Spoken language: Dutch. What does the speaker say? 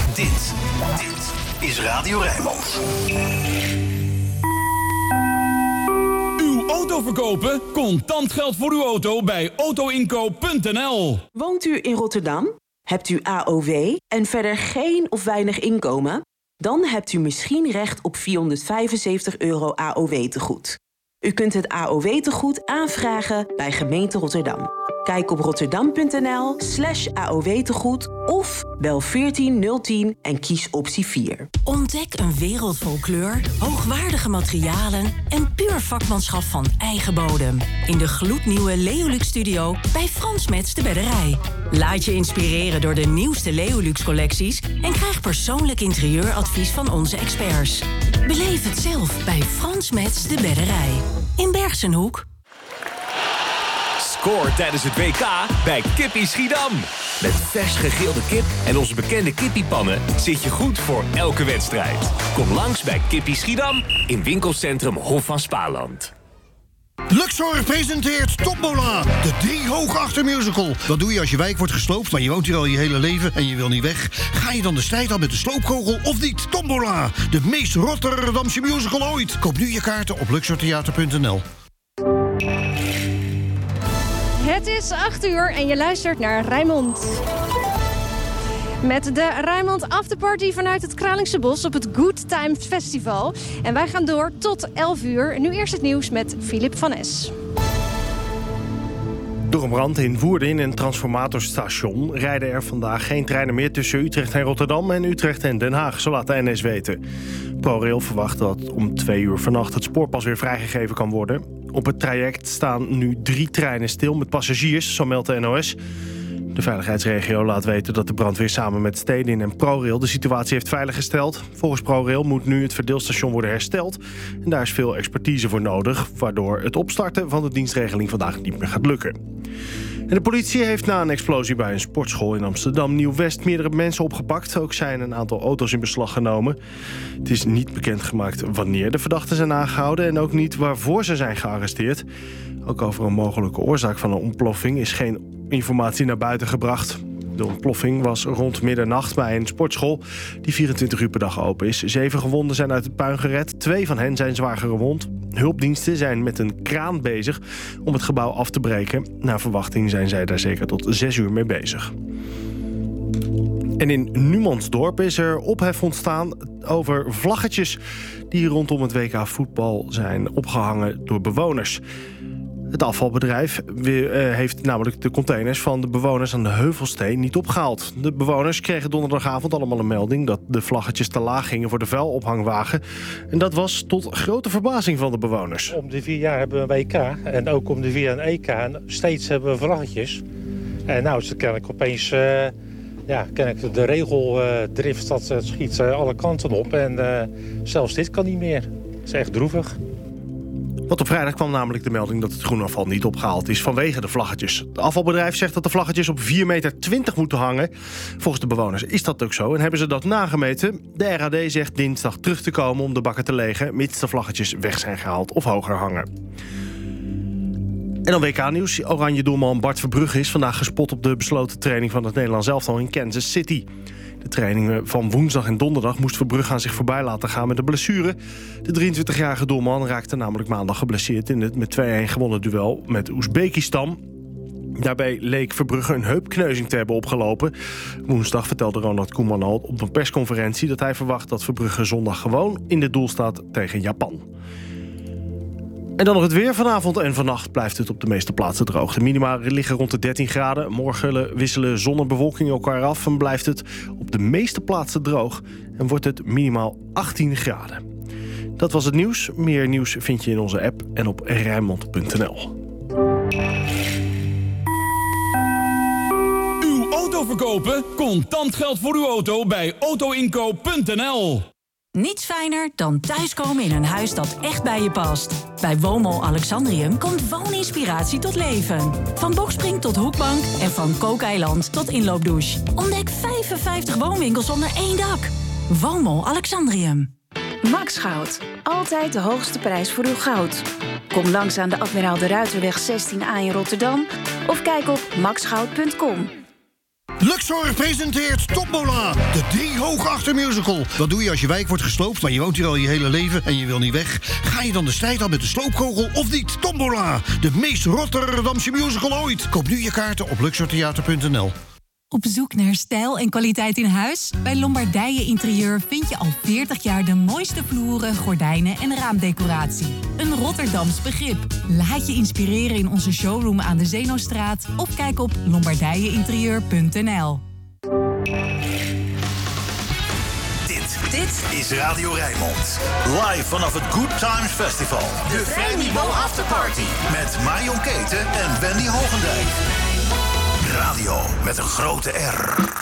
Dit is Radio Rijnmond. Uw auto verkopen? Contant geld voor uw auto bij autoinkoop.nl. Woont u in Rotterdam? Hebt u AOW en verder geen of weinig inkomen? Dan hebt u misschien recht op €475 AOW-tegoed. U kunt het AOW-tegoed aanvragen bij gemeente Rotterdam. Kijk op rotterdam.nl/AOW-tegoed of bel 14010 en kies optie 4. Ontdek een wereld vol kleur, hoogwaardige materialen en puur vakmanschap van eigen bodem. In de gloednieuwe Leolux Studio bij Frans Metz de Bedderij. Laat je inspireren door de nieuwste Leolux-collecties en krijg persoonlijk interieuradvies van onze experts. Beleef het zelf bij Frans Metz de Bedderij. In Bergsenhoek. Scoor tijdens het WK bij Kippie Schiedam. Met vers gegrilde kip en onze bekende kippiepannen zit je goed voor elke wedstrijd. Kom langs bij Kippie Schiedam in winkelcentrum Hof van Spaarland. Luxor presenteert Tombola, de 3 hoog achter musical. Wat doe je als je wijk wordt gesloopt, maar je woont hier al je hele leven en je wil niet weg? Ga je dan de strijd aan met de sloopkogel of niet? Tombola, de meest Rotterdamse musical ooit. Koop nu je kaarten op luxortheater.nl. Het is 8:00 en je luistert naar Rijnmond. Met de Rijnmond Afterparty vanuit het Kralingse Bos op het Good Times Festival. En wij gaan door tot 11:00. Nu eerst het nieuws met Filip van Es. Door een brand in Woerden in een transformatorstation rijden er vandaag geen treinen meer tussen Utrecht en Rotterdam en Utrecht en Den Haag, zo laat de NS weten. ProRail verwacht dat om 2:00 vannacht het spoor pas weer vrijgegeven kan worden. Op het traject staan nu 3 treinen stil met passagiers, zo meldt de NOS. De veiligheidsregio laat weten dat de brandweer samen met Stedin en ProRail de situatie heeft veiliggesteld. Volgens ProRail moet nu het verdeelstation worden hersteld. En daar is veel expertise voor nodig, waardoor het opstarten van de dienstregeling vandaag niet meer gaat lukken. En de politie heeft na een explosie bij een sportschool in Amsterdam Nieuw-West meerdere mensen opgepakt. Ook zijn een aantal auto's in beslag genomen. Het is niet bekendgemaakt wanneer de verdachten zijn aangehouden en ook niet waarvoor ze zijn gearresteerd. Ook over een mogelijke oorzaak van een ontploffing is geen informatie naar buiten gebracht. De ontploffing was rond middernacht bij een sportschool die 24 uur per dag open is. 7 gewonden zijn uit het puin gered. 2 van hen zijn zwaar gewond. Hulpdiensten zijn met een kraan bezig om het gebouw af te breken. Naar verwachting zijn zij daar zeker tot 6 uur mee bezig. En in Numansdorp is er ophef ontstaan over vlaggetjes die rondom het WK voetbal zijn opgehangen door bewoners. Het afvalbedrijf heeft namelijk de containers van de bewoners aan de Heuvelsteen niet opgehaald. De bewoners kregen donderdagavond allemaal een melding dat de vlaggetjes te laag gingen voor de vuilophangwagen. En dat was tot grote verbazing van de bewoners. Om de 4 jaar hebben we een WK en ook om de 4 jaar een EK. En steeds hebben we vlaggetjes. En nou is het kennelijk opeens kennelijk de regeldrift dat schiet alle kanten op. En zelfs dit kan niet meer. Het is echt droevig. Want op vrijdag kwam namelijk de melding dat het groenafval niet opgehaald is vanwege de vlaggetjes. Het afvalbedrijf zegt dat de vlaggetjes op 4,20 meter moeten hangen. Volgens de bewoners is dat ook zo en hebben ze dat nagemeten. De RAD zegt dinsdag terug te komen om de bakken te legen, mits de vlaggetjes weg zijn gehaald of hoger hangen. En dan WK-nieuws. Oranje doelman Bart Verbrugge is vandaag gespot op de besloten training van het Nederlands elftal in Kansas City. De trainingen van woensdag en donderdag moest Verbrugge aan zich voorbij laten gaan met een blessure. De 23-jarige doelman raakte namelijk maandag geblesseerd in het met 2-1 gewonnen duel met Oezbekistan. Daarbij leek Verbrugge een heupkneuzing te hebben opgelopen. Woensdag vertelde Ronald Koeman al op een persconferentie dat hij verwacht dat Verbrugge zondag gewoon in de doel staat tegen Japan. En dan nog het weer. Vanavond en vannacht blijft het op de meeste plaatsen droog. De minima liggen rond de 13 graden. Morgen wisselen zon en bewolking elkaar af en blijft het op de meeste plaatsen droog. En wordt het minimaal 18 graden. Dat was het nieuws. Meer nieuws vind je in onze app en op Rijnmond.nl. Uw auto verkopen? Contant geld voor uw auto bij autoinkoop.nl. Niets fijner dan thuiskomen in een huis dat echt bij je past. Bij Woonmol Alexandrium komt wooninspiratie tot leven. Van bokspring tot hoekbank en van kookeiland tot inloopdouche. Ontdek 55 woonwinkels onder één dak. Woonmol Alexandrium. Max Goud. Altijd de hoogste prijs voor uw goud. Kom langs aan de Admiraal de Ruiterweg 16A in Rotterdam of kijk op maxgoud.com. Luxor presenteert Tombola, de 3 hoog achter musical. Wat doe je als je wijk wordt gesloopt, maar je woont hier al je hele leven en je wil niet weg? Ga je dan de strijd aan met de sloopkogel of niet? Tombola, de meest Rotterdamse musical ooit. Koop nu je kaarten op luxortheater.nl. Op zoek naar stijl en kwaliteit in huis? Bij Lombardije Interieur vind je al 40 jaar de mooiste vloeren, gordijnen en raamdecoratie. Een Rotterdams begrip. Laat je inspireren in onze showroom aan de Zeenostraat of kijk op lombardijeinterieur.nl. Dit is Radio Rijnmond. Live vanaf het Good Times Festival. De Vrijniveau Afterparty. Met Marion Keten en Wendy Hogendijk. Radio met een grote R.